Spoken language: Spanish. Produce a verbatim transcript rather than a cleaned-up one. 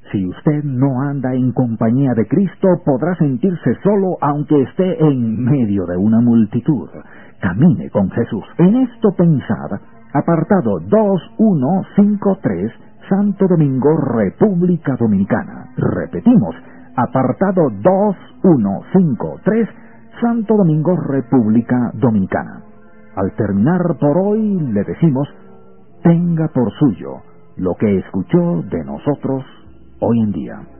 Si usted no anda en compañía de Cristo, podrá sentirse solo aunque esté en medio de una multitud. Camine con Jesús. En esto pensad, apartado dos mil ciento cincuenta y tres, Santo Domingo, República Dominicana. Repetimos, apartado dos mil ciento cincuenta y tres, Santo Domingo, República Dominicana. Al terminar por hoy, le decimos, tenga por suyo lo que escuchó de nosotros hoy en día.